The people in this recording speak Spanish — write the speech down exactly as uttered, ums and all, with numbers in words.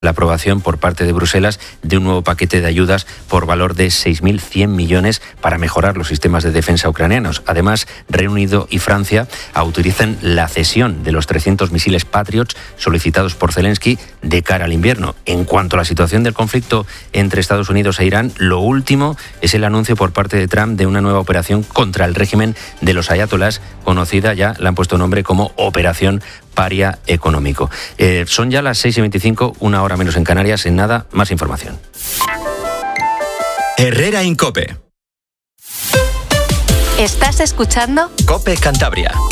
la aprobación por parte de Bruselas de un nuevo paquete de ayudas por valor de seis mil cien millones para mejorar los sistemas de defensa ucranianos. Además, Reino Unido y Francia autorizan la cesión de los trescientos misiles Patriot solicitados por Zelensky de cara al invierno. En cuanto a la situación del conflicto entre Estados Unidos e Irán, lo último es el anuncio por parte de Trump de una nueva operación contra el régimen de los ayatolás, conocida ya, le han puesto nombre como Operación Paria Económico. Eh, son ya las seis y veinticinco, una hora menos en Canarias. En nada, más información. Herrera en COPE. ¿Estás escuchando? COPE Cantabria.